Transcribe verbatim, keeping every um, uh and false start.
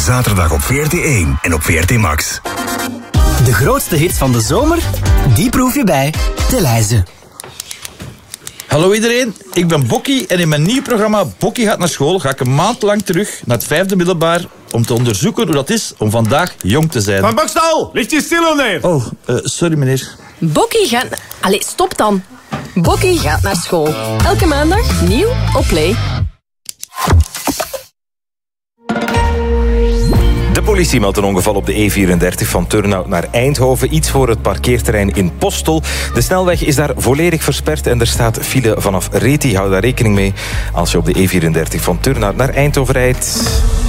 Zaterdag op V R T één en op V R T Max. De grootste hits van de zomer, die proef je bij Delhaize. Hallo iedereen, ik ben Bokkie en in mijn nieuw programma Bokkie gaat naar school ga ik een maand lang terug naar het vijfde middelbaar om te onderzoeken hoe dat is om vandaag jong te zijn. Van Bokstal, ligt je stil of nee? Oh, uh, sorry meneer. Bokkie gaat... Allee, stop dan. Bokkie gaat naar school. Elke maandag nieuw op Play. De politie meldt een ongeval op de E vierendertig van Turnhout naar Eindhoven. Iets voor het parkeerterrein in Postel. De snelweg is daar volledig versperd en er staat file vanaf Reti. Hou daar rekening mee als je op de E vierendertig van Turnhout naar Eindhoven rijdt.